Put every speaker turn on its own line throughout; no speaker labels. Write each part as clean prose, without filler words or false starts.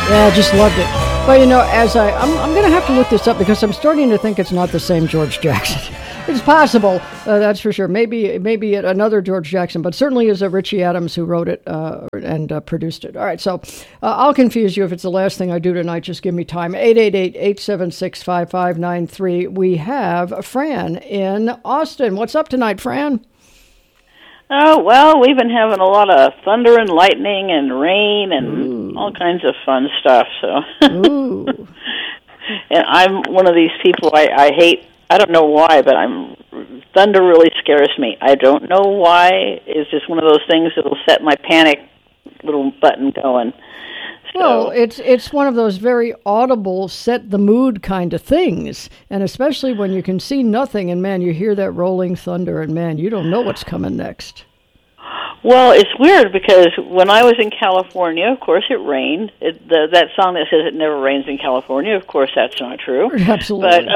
Yeah, I just loved it. But I'm going to have to look this up because I'm starting to think it's not the same George Jackson. It's possible, that's for sure. Maybe another George Jackson, but certainly is Richie Adams who wrote it and produced it. All right, so I'll confuse you if it's the last thing I do tonight. Just give me time. 888-876-5593. We have Fran in Austin. What's up tonight, Fran?
Oh, well, we've been having a lot of thunder and lightning and rain and all kinds of fun stuff. So,
Ooh.
And I'm one of these people I hate. I don't know why, but thunder really scares me. I don't know why. It's just one of those things that will set my panic little button going. So,
well, it's one of those very audible, set the mood kind of things, and especially when you can see nothing, and man, you hear that rolling thunder, and man, you don't know what's coming next.
Well, it's weird because when I was in California, of course, it rained. That song that says it never rains in California, of course, that's not true.
Absolutely.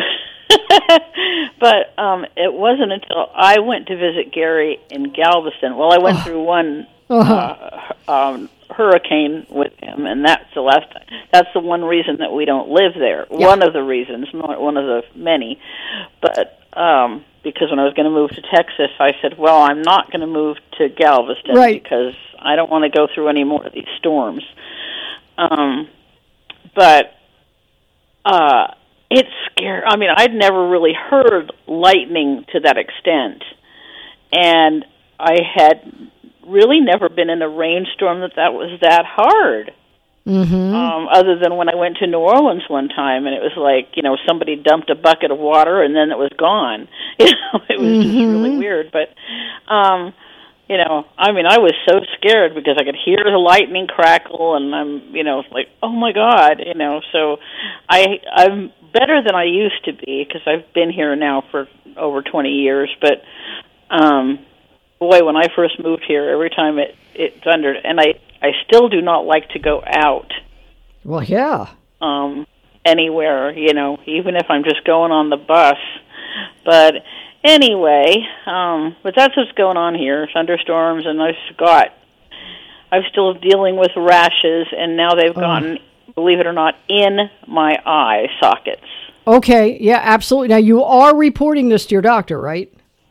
But it wasn't until I went to visit Gary in Galveston. Well, I went through one hurricane with him, and that's the last time. That's the one reason that we don't live there. Yeah. One of the reasons, not one of the many. But because when I was going to move to Texas, I said, well, I'm not going to move to Galveston because I don't want to go through any more of these storms. But it's scary. I mean, I'd never really heard lightning to that extent, and I had really never been in a rainstorm that was that hard.
Mm-hmm.
Other than when I went to New Orleans one time, and it was like, somebody dumped a bucket of water and then it was gone. It was just really weird. But, I was so scared because I could hear the lightning crackle, and I'm, like, oh my God, So I'm better than I used to be because I've been here now for over 20 years. But, boy, when I first moved here, every time it thundered, and I still do not like to go out.
Well, yeah.
Anywhere, even if I'm just going on the bus. But anyway, but that's what's going on here, thunderstorms, and I'm still dealing with rashes, and now they've gotten, believe it or not, in my eye sockets.
Okay, yeah, absolutely. Now, you are reporting this to your doctor, right?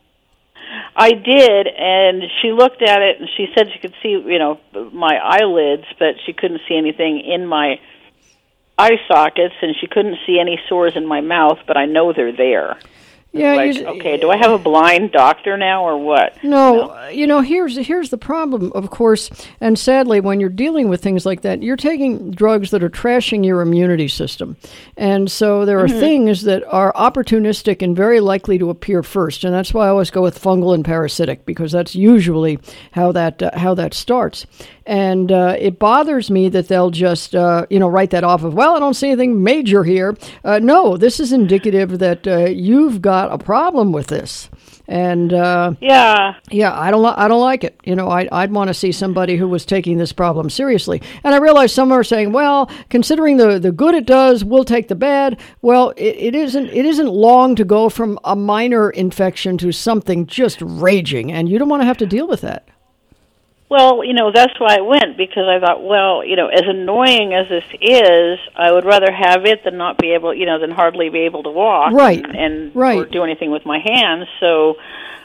I did, and she looked at it, and she said she could see, my eyelids, but she couldn't see anything in my eye sockets, and she couldn't see any sores in my mouth, but I know they're there.
Yeah.
Okay, do I have a blind doctor now or what?
No, here's the problem, of course, and sadly, when you're dealing with things like that, you're taking drugs that are trashing your immunity system. And so there are things that are opportunistic and very likely to appear first, and that's why I always go with fungal and parasitic, because that's usually how that starts. And it bothers me that they'll just, write that off of, well, I don't see anything major here. No, this is indicative that you've got a problem with this. And I don't like it. I'd want to see somebody who was taking this problem seriously. And I realize some are saying, well, considering the good it does, we'll take the bad. Well, it isn't long to go from a minor infection to something just raging, and you don't want to have to deal with that.
Well, that's why I went, because I thought, well, as annoying as this is, I would rather have it than not be able, than hardly be able to walk and or do anything with my hands. So,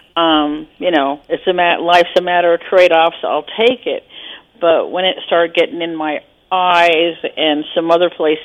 life's a matter of trade-offs. I'll take it. But when it started getting in my eyes and some other places...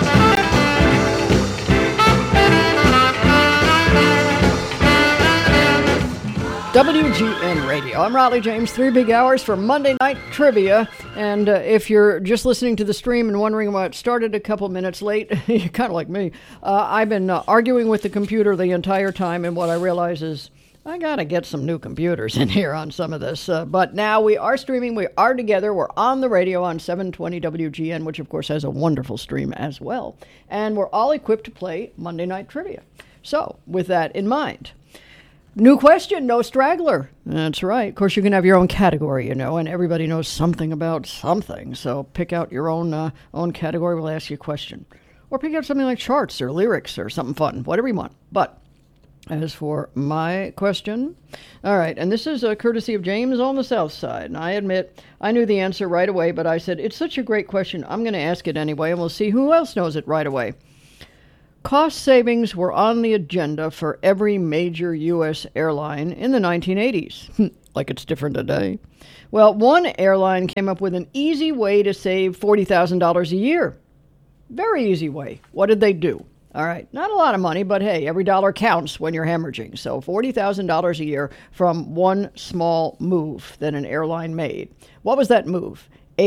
WGN Radio. I'm Riley James. 3 big hours for Monday Night Trivia. And if you're just listening to the stream and wondering why it started a couple minutes late, you're kind of like me. I've been arguing with the computer the entire time, and what I realize is I got to get some new computers in here on some of this. But now we are streaming. We are together. We're on the radio on 720 WGN, which, of course, has a wonderful stream as well. And we're all equipped to play Monday Night Trivia. So, with that in mind... New question, no straggler. That's right. Of course, you can have your own category, and everybody knows something about something. So pick out your own category. We'll ask you a question. Or pick out something like charts or lyrics or something fun, whatever you want. But As for my question, all right, and this is a courtesy of James on the South Side. And I admit I knew the answer right away, but I said, it's such a great question, I'm going to ask it anyway, and we'll see who else knows it right away. Cost savings were on the agenda for every major U.S. airline in the 1980s. Like it's different today. Well, one airline came up with an easy way to save $40,000 a year. Very easy way. What did they do? All right, not a lot of money, but hey, every dollar counts when you're hemorrhaging. So $40,000 a year from one small move that an airline made. What was that move?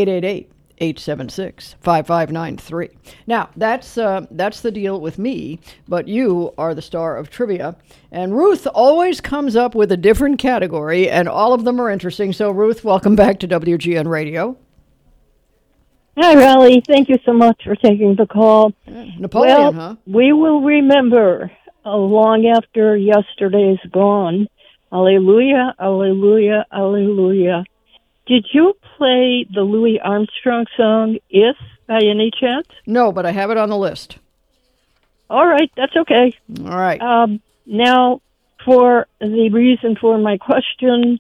888-876-5593. Now, that's the deal with me, but you are the star of trivia. And Ruth always comes up with a different category, and all of them are interesting. So, Ruth, welcome back to WGN Radio.
Hi, Raleigh. Thank you so much for taking the call.
Napoleon, huh?
We will remember long after yesterday's gone. Alleluia, alleluia, alleluia. Did you play the Louis Armstrong song, If, by any chance?
No, but I have it on the list.
All right, that's okay.
All right.
Now, for the reason for my question,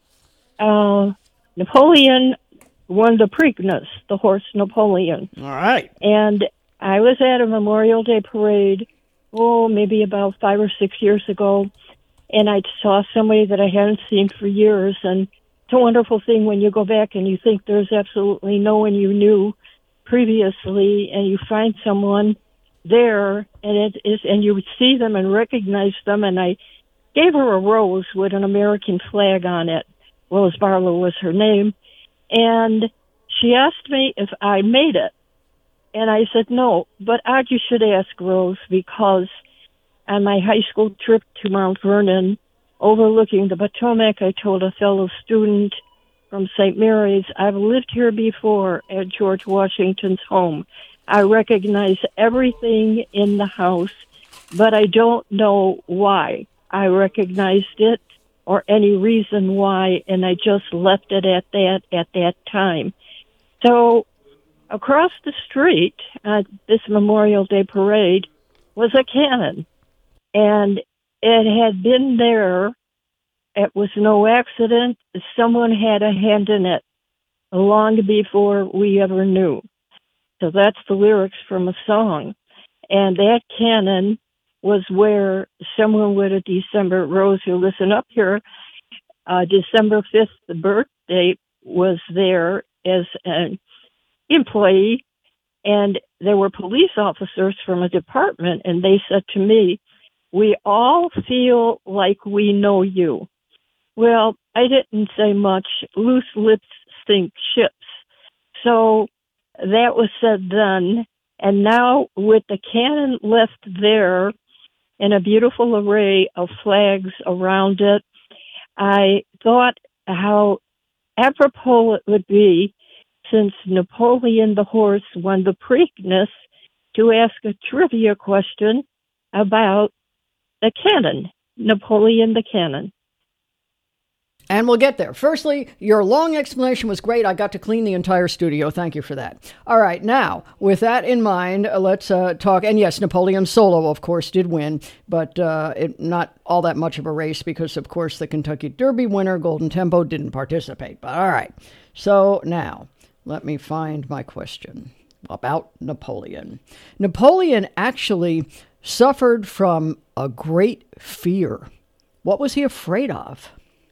Napoleon won the Preakness, the horse Napoleon.
All right.
And I was at a Memorial Day parade, maybe about 5 or 6 years ago, and I saw somebody that I hadn't seen for years. And it's a wonderful thing when you go back and you think there's absolutely no one you knew previously, and you find someone there, and you see them and recognize them. And I gave her a rose with an American flag on it. Rose Barlow was her name. And she asked me if I made it. And I said, no, but you should ask Rose, because on my high school trip to Mount Vernon, overlooking the Potomac, I told a fellow student from St. Mary's, I've lived here before at George Washington's home. I recognize everything in the house, but I don't know why I recognized it or any reason why, and I just left it at that time. So across the street at this Memorial Day parade was a cannon, and it had been there. It was no accident. Someone had a hand in it long before we ever knew. So that's the lyrics from a song. And that cannon was where someone with a December, Rose, you listen up here, December 5th, the birthday, was there as an employee, and there were police officers from a department, and they said to me, we all feel like we know you. Well, I didn't say much. Loose lips sink ships. So that was said then, and now with the cannon left there, and a beautiful array of flags around it, I thought how apropos it would be, since Napoleon the horse won the Preakness, to ask a trivia question about the cannon, Napoleon the cannon.
And we'll get there. Firstly, your long explanation was great. I got to clean the entire studio. Thank you for that. All right. Now, with that in mind, let's talk. And yes, Napoleon Solo, of course, did win, but not all that much of a race because, of course, the Kentucky Derby winner, Golden Tempo, didn't participate. But all right. So now, let me find my question about Napoleon. Napoleon actually suffered from a great fear. What was he afraid of?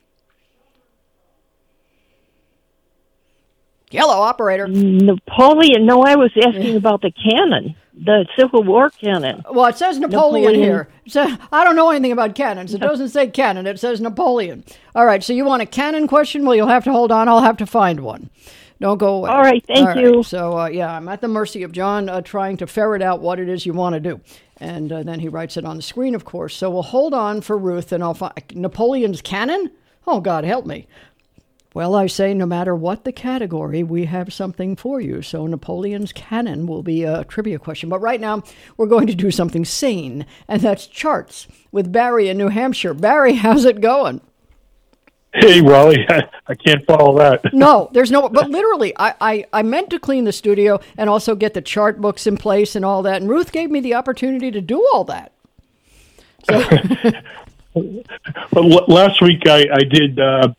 Yellow, operator.
Napoleon. No, I was asking about the cannon, the Civil War cannon.
Well, it says Napoleon here. I don't know anything about cannons. It doesn't say cannon. It says Napoleon. All right, so you want a cannon question? Well, you'll have to hold on. I'll have to find one. Don't go away.
All right, thank you.
Right. So, I'm at the mercy of John trying to ferret out what it is you want to do. And then he writes it on the screen, of course. So we'll hold on for Ruth, and I'll find Napoleon's cannon? Oh, God, help me. Well, I say no matter what the category, we have something for you. So Napoleon's cannon will be a trivia question. But right now, we're going to do something sane, and that's charts with Barry in New Hampshire. Barry, how's it going?
Hey, Raleigh, I can't follow that.
No, there's no, but literally, I meant to clean the studio and also get the chart books in place and all that. And Ruth gave me the opportunity to do all that. So.
But last week I did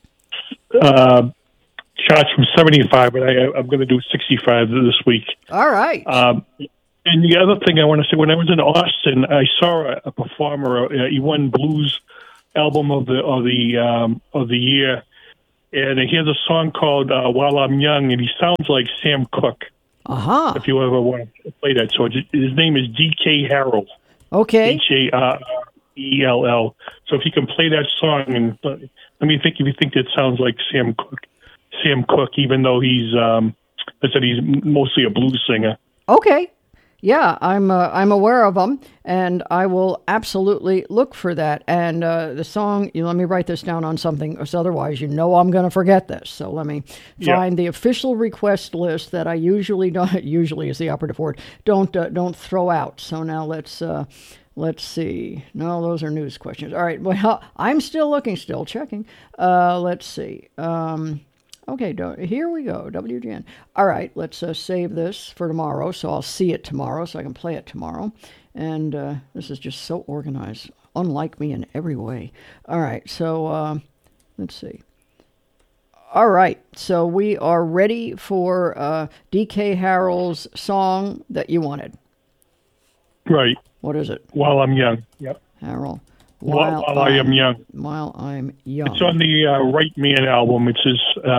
shots from 75, but I'm going to do 65 this week.
All right.
And the other thing I want to say, when I was in Austin, I saw a performer. He won Blues Album of the year, and he has a song called "While I'm Young," and he sounds like Sam Cooke. If you ever want to play that, so his name is D.K. Harrell.
Okay.
Harrell. So if you can play that song, and let me think if you think that sounds like Sam Cooke, even though he's mostly a blues singer.
Okay. Yeah, I'm aware of them, and I will absolutely look for that. And the song, let me write this down on something, because otherwise, I'm going to forget this. So let me find the official request list that I usually don't. Usually is the operative word. Don't throw out. So now let's see. No, those are news questions. All right. Well, I'm still looking, still checking. Let's see. Okay, here we go, WGN. All right, let's save this for tomorrow, so I'll see it tomorrow, so I can play it tomorrow. And this is just so organized, unlike me in every way. All right, so let's see. All right, so we are ready for D.K. Harrell's song that you wanted.
Right.
What is it?
While I'm Young. Yep.
Harrell.
While I am young.
While I'm young.
It's on the Right Man album. It's his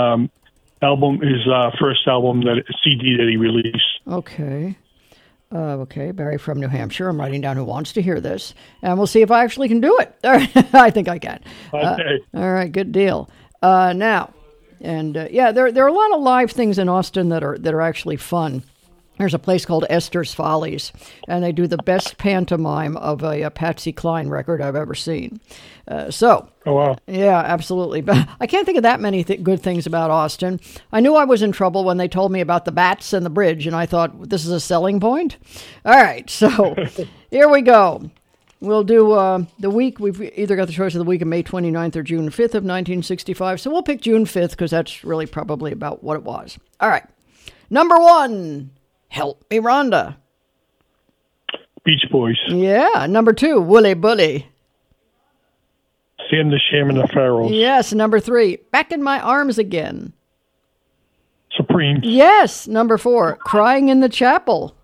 first album, CD that he released.
Okay. Okay, Barry from New Hampshire. I'm writing down who wants to hear this, and we'll see if I actually can do it. All right. I think I can.
Okay.
All right, good deal. Now, and there are a lot of live things in Austin that are actually fun. There's a place called Esther's Follies, and they do the best pantomime of a Patsy Cline record I've ever seen. Oh, wow. Yeah, absolutely. But I can't think of that many good things about Austin. I knew I was in trouble when they told me about the bats and the bridge, and I thought, this is a selling point? All right, so here we go. We'll do the week. We've either got the choice of the week of May 29th or June 5th of 1965, so we'll pick June 5th because that's really probably about what it was. All right. Number 1. Help Me, Rhonda.
Beach Boys.
Yeah. Number 2, Wooly Bully.
Sam the Sham and the Pharaohs.
Yes. Number 3, Back in My Arms Again.
Supreme.
Yes. Number 4, Crying in the Chapel.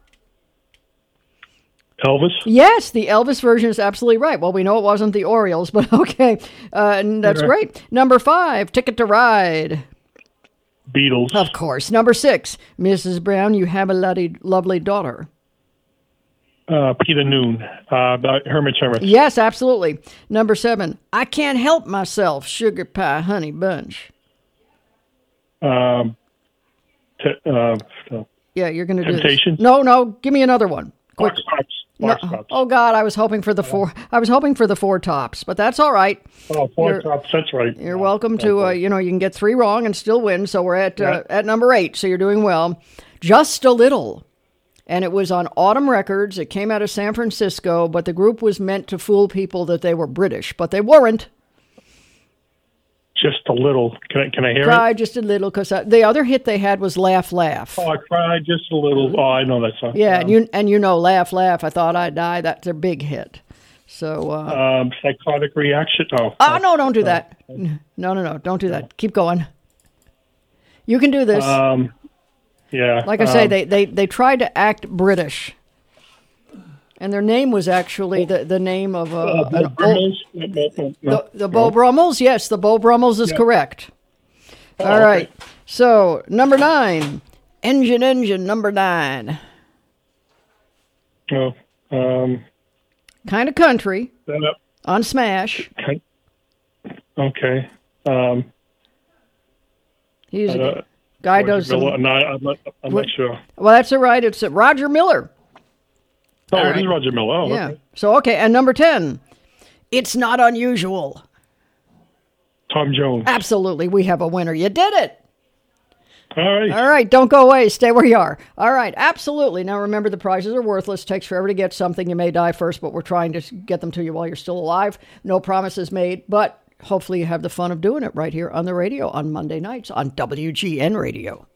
Elvis.
Yes, the Elvis version is absolutely right. Well, we know it wasn't the Orioles, but okay. And that's great. Number 5, Ticket to Ride.
Beatles.
Of course. Number 6, Mrs. Brown, You Have a Lovely Daughter.
Peter Noon, Herman Hermits.
Yes, absolutely. Number 7, I Can't Help Myself, Sugar Pie Honey Bunch.
Yeah,
you're going to do
Temptation.
This. No, give me another one. Quick.
Fox Tops.
Oh God, I was hoping for the 4. I was hoping for the 4 tops, but that's all right.
Oh, 4 tops. That's right.
You're welcome to. You can get 3 wrong and still win. So we're at number 8. So you're doing well. Just a Little, and it was on Autumn Records. It came out of San Francisco, but the group was meant to fool people that they were British, but they weren't.
Just a Little. Can I hear
Cry
it?
Just a Little, because the other hit they had was Laugh, Laugh.
Oh, I cried just a little. Oh, I know that song.
Yeah, and Laugh, Laugh. I Thought I'd Die. That's their big hit. So.
Psychotic Reaction. Oh.
No! Don't do that. No! Don't do that. Keep going. You can do this.
Yeah.
Like I say, they tried to act British. And their name was actually the name of the Beau Brummels. Yes, the Beau Brummels is correct. All right. Okay. So, number 9. Engine, number 9.
Oh.
Kind of country. On Smash.
Okay.
He's a guy does some...
I'm not sure.
Well, that's all right. It's Roger Miller.
Oh, it is Roger Miller. Oh,
yeah.
Okay.
So, okay. And number 10, It's Not Unusual.
Tom Jones.
Absolutely. We have a winner. You did it.
All
right. Don't go away. Stay where you are. All right. Absolutely. Now, remember, the prizes are worthless. Takes forever to get something. You may die first, but we're trying to get them to you while you're still alive. No promises made, but hopefully you have the fun of doing it right here on the radio on Monday nights on WGN Radio.